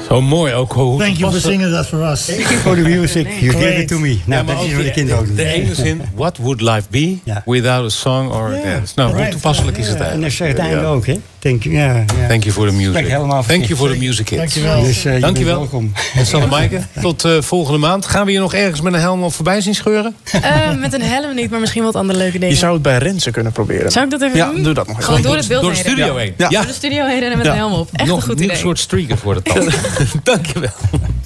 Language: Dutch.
Zo mooi ook. Thank you for singing that for us. Thank you for the music. You gave it to me. Nou, dat is wat de kinderen ook doen. De ene zin, what would life be without a song or a dance? Nou, hoe toepasselijk is het eigenlijk? En dat is het einde ook, hè? Thank you for the music. Thank you for the music, kids. Dankjewel. Dus, Dankjewel. Welkom. En Sanne Maaike, tot volgende maand. Gaan we hier nog ergens met een helm op voorbij zien scheuren? Met een helm niet, maar misschien wat andere leuke dingen. Je zou het bij Renze kunnen proberen. Zou ik dat even doen? Ja, doe dat nog even. Gewoon door het beeld Door de studio heen. Door de studio heen en met een helm op. Echt Nog een goed een nieuw idee. soort streaker voor de tand. Dankjewel.